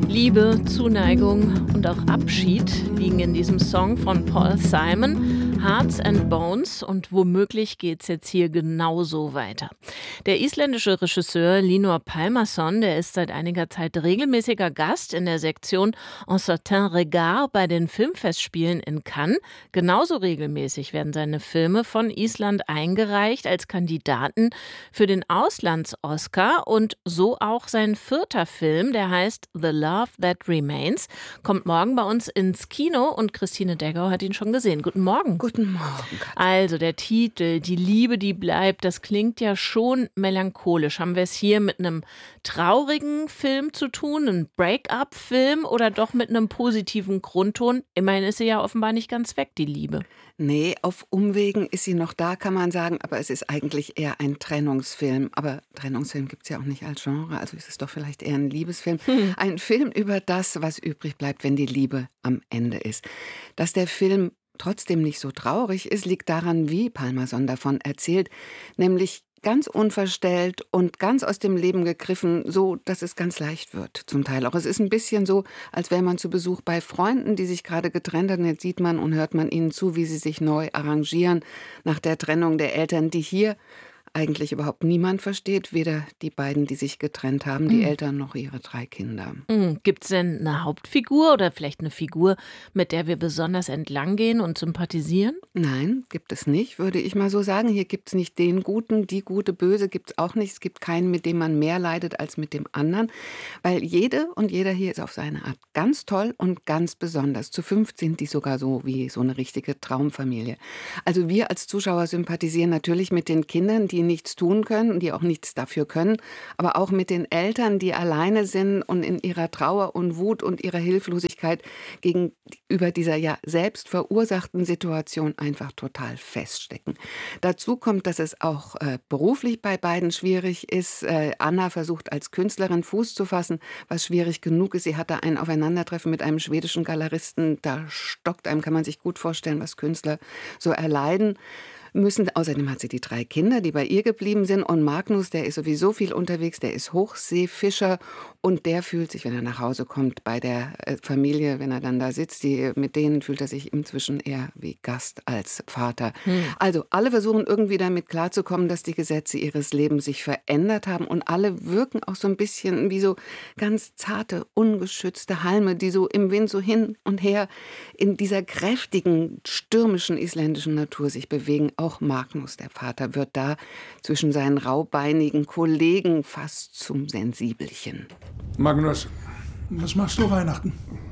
Liebe, Zuneigung und auch Abschied liegen in diesem Song von Paul Simon, Hearts and Bones, und womöglich geht's jetzt hier genauso weiter. Der isländische Regisseur Hlynur Pálmason, der ist seit einiger Zeit regelmäßiger Gast in der Sektion Un certain regard bei den Filmfestspielen in Cannes. Genauso regelmäßig werden seine Filme von Island eingereicht als Kandidaten für den Auslands-Oscar, und so auch sein 4. Film, der heißt The Love That Remains, kommt morgen bei uns ins Kino und Christine Deggau hat ihn schon gesehen. Guten Morgen. Guten Morgen. Also der Titel, Die Liebe, die bleibt, das klingt ja schon melancholisch. Haben wir es hier mit einem traurigen Film zu tun, einem Break-up-Film, oder doch mit einem positiven Grundton? Immerhin ist sie ja offenbar nicht ganz weg, die Liebe. Nee, auf Umwegen ist sie noch da, kann man sagen, aber es ist eigentlich eher ein Trennungsfilm. Aber Trennungsfilm gibt es ja auch nicht als Genre, also ist es doch vielleicht eher ein Liebesfilm. Ein Film über das, was übrig bleibt, wenn die Liebe am Ende ist. Dass der Film trotzdem nicht so traurig ist, liegt daran, wie Pálmason davon erzählt, nämlich ganz unverstellt und ganz aus dem Leben gegriffen, so dass es ganz leicht wird zum Teil auch. Es ist ein bisschen so, als wäre man zu Besuch bei Freunden, die sich gerade getrennt haben. Jetzt sieht man und hört man ihnen zu, wie sie sich neu arrangieren nach der Trennung der Eltern, die hier eigentlich überhaupt niemand versteht, weder die beiden, die sich getrennt haben, die Eltern, noch ihre 3 Kinder. Gibt es denn eine Hauptfigur oder vielleicht eine Figur, mit der wir besonders entlang gehen und sympathisieren? Nein, gibt es nicht, würde ich mal so sagen. Hier gibt es nicht den Guten, die gute Böse gibt es auch nicht. Es gibt keinen, mit dem man mehr leidet als mit dem anderen, weil jede und jeder hier ist auf seine Art ganz toll und ganz besonders. Zu 5 sind die sogar so wie so eine richtige Traumfamilie. Also wir als Zuschauer sympathisieren natürlich mit den Kindern, die nichts tun können und die auch nichts dafür können, aber auch mit den Eltern, die alleine sind und in ihrer Trauer und Wut und ihrer Hilflosigkeit gegenüber dieser ja selbst verursachten Situation einfach total feststecken. Dazu kommt, dass es auch beruflich bei beiden schwierig ist. Anna versucht als Künstlerin Fuß zu fassen, was schwierig genug ist. Sie hatte ein Aufeinandertreffen mit einem schwedischen Galeristen. Da stockt einem, kann man sich gut vorstellen, was Künstler so erleiden müssen. Außerdem hat sie die 3 Kinder, die bei ihr geblieben sind. Und Magnus, der ist sowieso viel unterwegs, der ist Hochseefischer. Und der fühlt sich, wenn er nach Hause kommt, bei der Familie, wenn er dann da sitzt, mit denen fühlt er sich inzwischen eher wie Gast als Vater. Also alle versuchen irgendwie damit klarzukommen, dass die Gesetze ihres Lebens sich verändert haben. Und alle wirken auch so ein bisschen wie so ganz zarte, ungeschützte Halme, die so im Wind so hin und her in dieser kräftigen, stürmischen isländischen Natur sich bewegen. Auch Magnus, der Vater, wird da zwischen seinen raubeinigen Kollegen fast zum Sensibelchen. Magnus, was machst du Weihnachten?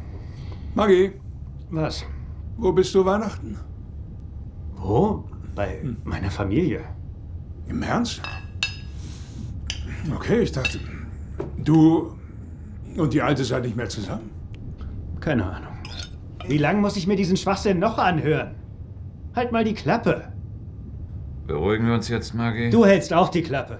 Maggie, Was? wo bist du Weihnachten? Wo? Bei meiner Familie. Im Ernst? Okay, ich dachte, du und die Alte seid nicht mehr zusammen. Keine Ahnung. Wie lange muss ich mir diesen Schwachsinn noch anhören? Halt mal die Klappe. Beruhigen wir uns jetzt, Maggie. Du hältst auch die Klappe.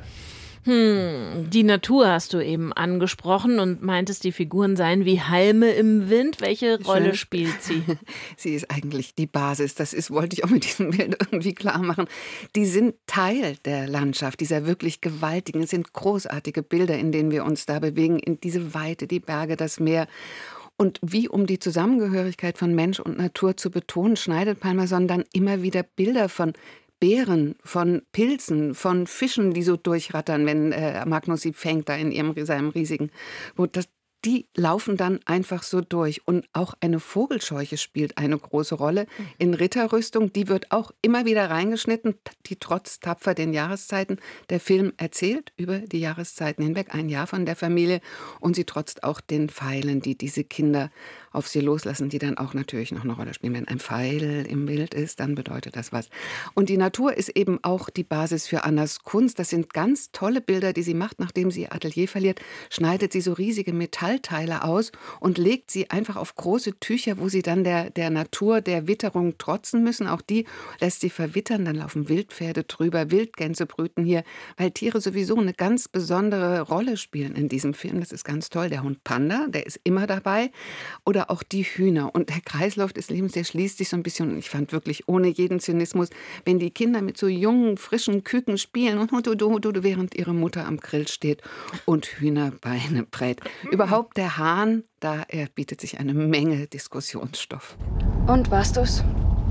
Die Natur hast du eben angesprochen und meintest, die Figuren seien wie Halme im Wind. Welche Rolle spielt sie? Sie ist eigentlich die Basis. Wollte ich auch mit diesem Bild irgendwie klar machen. Die sind Teil der Landschaft, dieser wirklich gewaltigen. Es sind großartige Bilder, in denen wir uns da bewegen. In diese Weite, die Berge, das Meer. Und wie, um die Zusammengehörigkeit von Mensch und Natur zu betonen, schneidet Pálmason dann immer wieder Bilder von Beeren, von Pilzen, von Fischen, die so durchrattern, wenn Magnus sie fängt da in seinem riesigen Boot. Die laufen dann einfach so durch. Und auch eine Vogelscheuche spielt eine große Rolle in Ritterrüstung. Die wird auch immer wieder reingeschnitten, die trotzt tapfer den Jahreszeiten. Der Film erzählt über die Jahreszeiten hinweg ein Jahr von der Familie. Und sie trotzt auch den Pfeilen, die diese Kinder auf sie loslassen, die dann auch natürlich noch eine Rolle spielen. Wenn ein Pfeil im Bild ist, dann bedeutet das was. Und die Natur ist eben auch die Basis für Annas Kunst. Das sind ganz tolle Bilder, die sie macht, nachdem sie ihr Atelier verliert. Schneidet sie so riesige Metallteile aus und legt sie einfach auf große Tücher, wo sie dann der Natur, der Witterung trotzen müssen. Auch die lässt sie verwittern. Dann laufen Wildpferde drüber, Wildgänse brüten hier, weil Tiere sowieso eine ganz besondere Rolle spielen in diesem Film. Das ist ganz toll. Der Hund Panda, der ist immer dabei. Oder auch die Hühner. Und der Kreislauf des Lebens, der schließt sich so ein bisschen. Und ich fand wirklich ohne jeden Zynismus, wenn die Kinder mit so jungen, frischen Küken spielen und während ihre Mutter am Grill steht und Hühnerbeine brät. Überhaupt überhaupt der Hahn, er bietet sich eine Menge Diskussionsstoff. Und warst du's?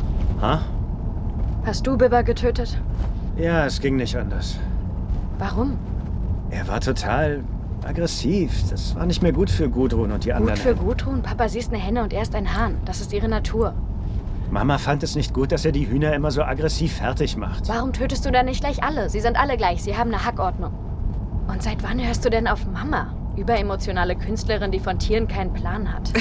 Ha? Hast du Bibber getötet? Ja, es ging nicht anders. Warum? Er war total aggressiv. Das war nicht mehr gut für Gudrun und die anderen. Gut für Gudrun? Papa, sie ist eine Henne und er ist ein Hahn. Das ist ihre Natur. Mama fand es nicht gut, dass er die Hühner immer so aggressiv fertig macht. Warum tötest du dann nicht gleich alle? Sie sind alle gleich. Sie haben eine Hackordnung. Und seit wann hörst du denn auf Mama? Überemotionale Künstlerin, die von Tieren keinen Plan hat.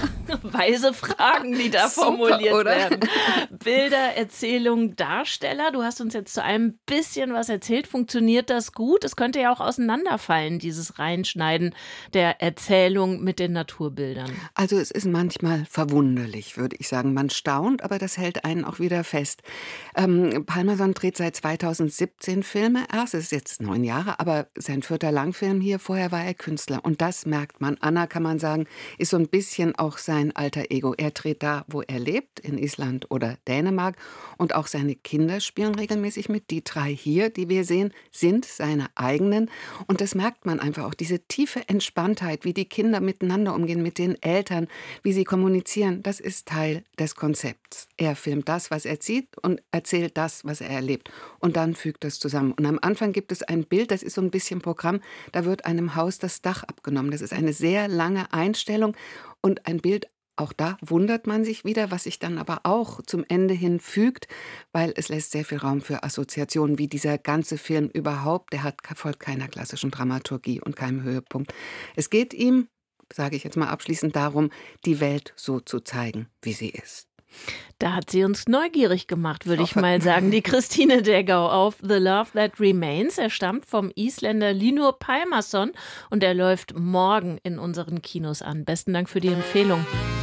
Weise Fragen, die da Super, formuliert oder? werden. Bilder, Erzählung, Darsteller. Du hast uns jetzt zu einem bisschen was erzählt. Funktioniert das gut? Es könnte ja auch auseinanderfallen, dieses Reinschneiden der Erzählung mit den Naturbildern. Also es ist manchmal verwunderlich, würde ich sagen. Man staunt, aber das hält einen auch wieder fest. Palmerson dreht seit 2017 Filme. Es ist jetzt 9 Jahre, aber sein 4. Langfilm hier. Vorher war er Künstler. Und das merkt man. Anna, kann man sagen, ist so ein bisschen auch sein alter Ego. Er dreht da, wo er lebt, in Island oder Dänemark. Und auch seine Kinder spielen regelmäßig mit. Die 3 hier, die wir sehen, sind seine eigenen. Und das merkt man einfach auch. Diese tiefe Entspanntheit, wie die Kinder miteinander umgehen, mit den Eltern, wie sie kommunizieren, das ist Teil des Konzepts. Er filmt das, was er sieht und erzählt das, was er erlebt. Und dann fügt das zusammen. Und am Anfang gibt es ein Bild, das ist so ein bisschen Programm, da wird einem Haus das Dach abgenommen. Das ist eine sehr lange Einstellung und ein Bild, auch da wundert man sich wieder, was sich dann aber auch zum Ende hin fügt, weil es lässt sehr viel Raum für Assoziationen, wie dieser ganze Film überhaupt, folgt keiner klassischen Dramaturgie und keinem Höhepunkt. Es geht ihm, sage ich jetzt mal abschließend, darum, die Welt so zu zeigen, wie sie ist. Da hat sie uns neugierig gemacht, würde ich mal sagen. Die Christine Deggau auf The Love That Remains. Er stammt vom Isländer Hlynur Pálmason und er läuft morgen in unseren Kinos an. Besten Dank für die Empfehlung.